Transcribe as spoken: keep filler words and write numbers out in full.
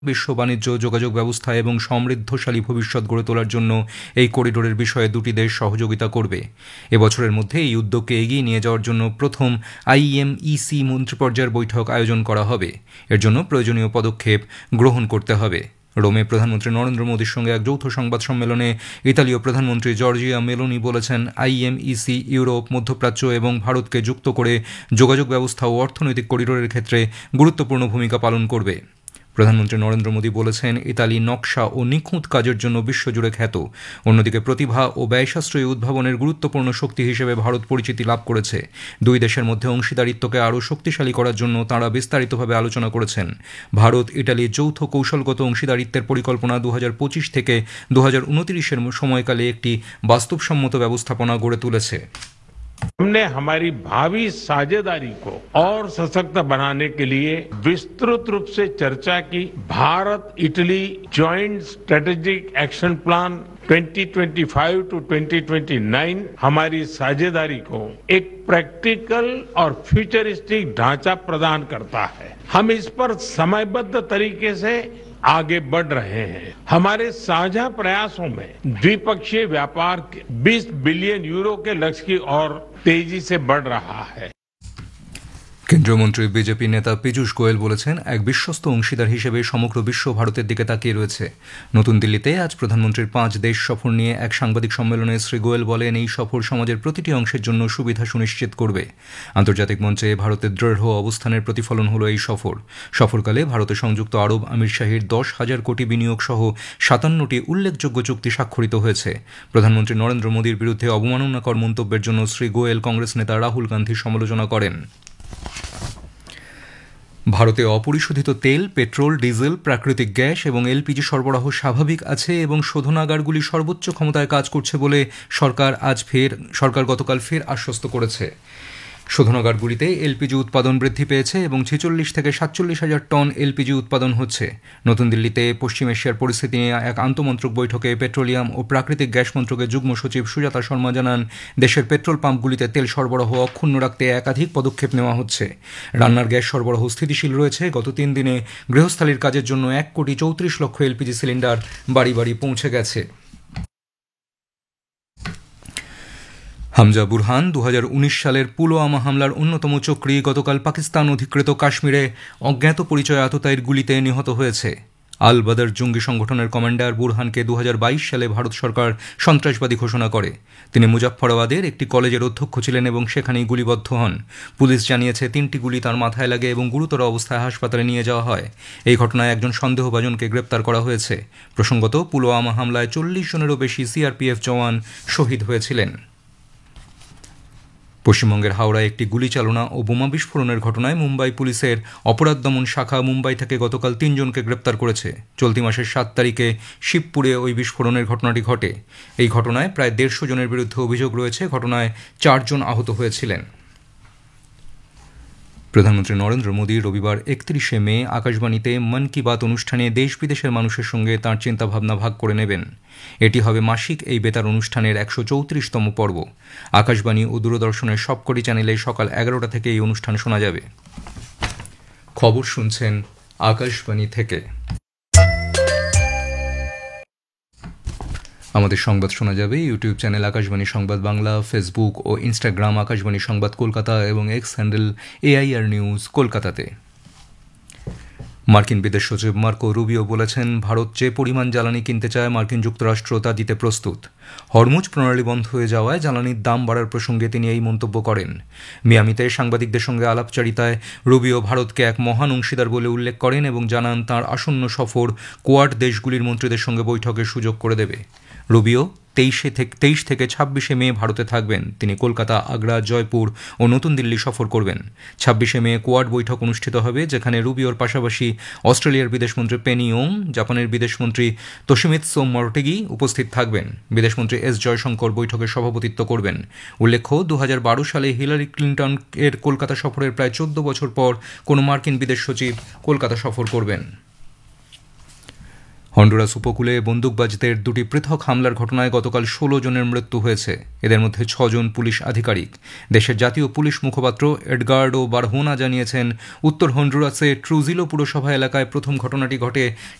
বিশ্ব বাণিজ্য, যোগাযোগ ব্যবস্থা এবং সমৃদ্ধশালী ভবিষ্যৎ গড়ে তোলার জন্য এই করিডোরের বিষয়ে দুটি দেশ সহযোগিতা করবে। এবছরের মধ্যে এই উদ্যোগকে এগিয়ে নিয়ে যাওয়ার জন্য প্রথম আইএমইসি মন্ত্রীপর্যায়ের বৈঠক আয়োজন করা হবে। এর জন্য প্রয়োজনীয় পদক্ষেপ গ্রহণ করতে হবে। রোমে প্রধানমন্ত্রী নরেন্দ্র মোদীর সঙ্গে এক যৌথ সংবাদ সম্মেলনে ইতালীয় প্রধানমন্ত্রী জর্জিয়া মেলোনি বলেছেন, আইএমইসি ইউরোপ, মধ্যপ্রাচ্য এবং ভারতকে যুক্ত করে যোগাযোগ ব্যবস্থা ও অর্থনৈতিক করিডোরের ক্ষেত্রে গুরুত্বপূর্ণ ভূমিকা পালন করবে। প্রধানমন্ত্রী নরেন্দ্র মোদী বলেছেন, ইতালি নকশা ও নিখুঁত কাজের জন্য বিশ্বজুড়ে খ্যাত। অন্যদিকে প্রতিভা ও ব্যয়সাশ্রয়ী উদ্ভাবনের গুরুত্বপূর্ণ শক্তি হিসেবে ভারত পরিচিতি লাভ করেছে। দুই দেশের মধ্যে অংশীদারিত্বকে আরও শক্তিশালী করার জন্য তাঁরা বিস্তারিতভাবে আলোচনা করেছেন। ভারত ইটালি যৌথ কৌশলগত অংশীদারিত্বের পরিকল্পনা দু হাজার পঁচিশ থেকে দু হাজার উনত্রিশের সময়কালে একটি বাস্তবসম্মত ব্যবস্থাপনা গড়ে তুলেছে। हमने हमारी भावी साझेदारी को और सशक्त बनाने के लिए विस्तृत रूप से चर्चा की। Bharat Italy joint strategic action plan twenty twenty five to twenty twenty nine हमारी साझेदारी को एक प्रैक्टिकल और फ्यूचरिस्टिक ढांचा प्रदान करता है। हम इस पर समयबद्ध तरीके से आगे बढ़ रहे हैं। हमारे साझा प्रयासों में द्विपक्षीय व्यापार बीस बिलियन यूरो के लक्ष्य की ओर तेजी से बढ़ रहा है। কেন্দ্রীয় মন্ত্রী বিজেপি নেতা পীযূষ গোয়েল বলেছেন, এক বিশ্বস্ত অংশীদার হিসেবে সমগ্র বিশ্ব ভারতের দিকে তাকিয়ে রয়েছে। নতুন দিল্লিতে আজ প্রধানমন্ত্রীর পাঁচ দেশ সফর নিয়ে এক সাংবাদিক সম্মেলনে শ্রী গোয়েল বলেন, এই সফর সমাজের প্রতিটি অংশের জন্য সুবিধা সুনিশ্চিত করবে। আন্তর্জাতিক মঞ্চে ভারতের দৃঢ় অবস্থানের প্রতিফলন হল এই সফর। সফরকালে ভারতে সংযুক্ত আরব আমিরশাহীর দশ হাজার কোটি বিনিয়োগ সহ সাতান্নটি উল্লেখযোগ্য চুক্তি স্বাক্ষরিত হয়েছে। প্রধানমন্ত্রী নরেন্দ্র মোদীর বিরুদ্ধে অবমাননাকর মন্তব্যের জন্য শ্রী গোয়েল কংগ্রেস নেতা রাহুল গান্ধীর সমালোচনা করেন। ভারতে অপরিশোধিত তেল, পেট্রোল, ডিজেল, প্রাকৃতিক গ্যাস এবং এলপিজি সরবরাহ স্বাভাবিক আছে এবং শোধনাগারগুলি সর্বোচ্চ ক্ষমতায় কাজ করছে বলে সরকার আজ ফের সরকার গতকাল ফের আশ্বস্ত করেছে। শোধনাগারগুলিতে এলপিজি উৎপাদন বৃদ্ধি পেয়েছে এবং ছেচল্লিশ থেকে সাতচল্লিশ হাজার টন এলপিজি উৎপাদন হচ্ছে। নতুন দিল্লিতে পশ্চিম এশিয়ার পরিস্থিতি নিয়ে এক আন্তমন্ত্রক বৈঠকে পেট্রোলিয়াম ও প্রাকৃতিক গ্যাস মন্ত্রকের যুগ্ম সচিব সুজাতা শর্মা জানান, দেশের পেট্রোল পাম্পগুলিতে তেল সরবরাহ অক্ষুণ্ণ রাখতে একাধিক পদক্ষেপ নেওয়া হচ্ছে। রান্নার গ্যাস সরবরাহ স্থিতিশীল রয়েছে। গত তিন দিনে গৃহস্থালির কাজের জন্য এক কোটি চৌত্রিশ লক্ষ এলপিজি সিলিন্ডার বাড়ি বাড়ি পৌঁছে গেছে। হামজা বুরহান দু হাজার উনিশ সালের পুলওয়ামা হামলার অন্যতম চক্রী গতকাল পাকিস্তান অধিকৃত কাশ্মীরে অজ্ঞাত পরিচয় আততায়ীর গুলিতে নিহত হয়েছে। আল বদর জঙ্গি সংগঠনের কমান্ডার বুরহানকে দু হাজার বাইশ সালে ভারত সরকার সন্ত্রাসবাদী ঘোষণা করে। তিনি মুজাফফরাবাদের একটি কলেজের অধ্যক্ষ ছিলেন এবং সেখানেই গুলিবদ্ধ হন। পুলিশ জানিয়েছে, তিনটি গুলি তার মাথায় লাগে এবং গুরুতর অবস্থায় হাসপাতালে নিয়ে যাওয়া হয়। এই ঘটনায় একজন সন্দেহভাজনকে গ্রেপ্তার করা হয়েছে। প্রসঙ্গত, পুলওয়ামা হামলায় চল্লিশ জনেরও বেশি সিআরপিএফ জওয়ান শহীদ হয়েছিলেন। পশ্চিমবঙ্গের হাওড়ায় একটি গুলি চালনা ও বোমা বিস্ফোরণের ঘটনায় মুম্বাই পুলিশের অপরাধ দমন শাখা মুম্বাই থেকে গতকাল তিনজনকে গ্রেপ্তার করেছে। চলতি মাসের সাত তারিখে শিবপুরে ওই বিস্ফোরণের ঘটনাটি ঘটে। এই ঘটনায় প্রায় দেড়শো জনের বিরুদ্ধে অভিযোগ রয়েছে। ঘটনায় চারজন আহত হয়েছিলেন। প্রধানমন্ত্রী নরেন্দ্র মোদী রবিবার একত্রিশে মে আকাশবাণীতে মন কি বাত অনুষ্ঠানে দেশ বিদেশের মানুষের সঙ্গে তাঁর চিন্তাভাবনা ভাগ করে নেবেন। এটি হবে মাসিক এই বেতার অনুষ্ঠানের একশো চৌত্রিশতম পর্ব। আকাশবাণী ও দূরদর্শনের সবকটি চ্যানেলে সকাল এগারোটা থেকে এই অনুষ্ঠান শোনা যাবে। খবর শুনছেন আকাশবাণী থেকে। আমাদের সংবাদ শোনা যাবে ইউটিউব চ্যানেল আকাশবাণী সংবাদ বাংলা, ফেসবুক ও ইনস্টাগ্রাম আকাশবাণী সংবাদ কলকাতা এবং এক্স হ্যান্ডেল এআইআর নিউজ কলকাতাতে। মার্কিন বিদেশ সচিব মার্কো রুবিও বলেছেন, ভারত যে পরিমাণ জ্বালানি কিনতে চায় মার্কিন যুক্তরাষ্ট্র তা দিতে প্রস্তুত। হরমুজ প্রণালী বন্ধ হয়ে যাওয়ায় জ্বালানির দাম বাড়ার প্রসঙ্গে তিনি এই মন্তব্য করেন। মিয়ামিতে সাংবাদিকদের সঙ্গে আলাপচারিতায় রুবিও ভারতকে এক মহান অংশীদার বলে উল্লেখ করেন এবং জানান, তাঁর আসন্ন সফর কোয়াড দেশগুলির মন্ত্রীদের সঙ্গে বৈঠকের সুযোগ করে দেবে। রুবিও তেইশে থেকে তেইশ থেকে ছাব্বিশে মে ভারতে থাকবেন। তিনি কলকাতা, আগ্রা, জয়পুর ও নতুন দিল্লি সফর করবেন। ছাব্বিশে মে কোয়াড বৈঠক অনুষ্ঠিত হবে, যেখানে রুবিওর পাশাপাশি অস্ট্রেলিয়ার বিদেশমন্ত্রী পেনি ওং, জাপানের বিদেশমন্ত্রী তোশিমিৎসু মটেগি উপস্থিত থাকবেন। বিদেশমন্ত্রী এস জয়শঙ্কর বৈঠকে সভাপতিত্ব করবেন। উল্লেখ্য, দু হাজার বারো সালে হিলারি ক্লিন্টন এর কলকাতা সফরের প্রায় চোদ্দ বছর পর কোনো মার্কিন বিদেশ সচিব কলকাতা সফর করবেন। হন্ডুরাস উপকূলে বন্দুকবাজদের দুটি পৃথক হামলার ঘটনায় গতকাল ষোলো জনের মৃত্যু হয়েছে। এদের মধ্যে ছজন পুলিশ আধিকারিক। দেশের জাতীয় পুলিশ মুখপাত্র এডগার্ডো বারহোনা জানিয়েছেন, উত্তর হন্ডুরাসে ট্রুজিলো পুরসভা এলাকায় প্রথম ঘটনাটি ঘটে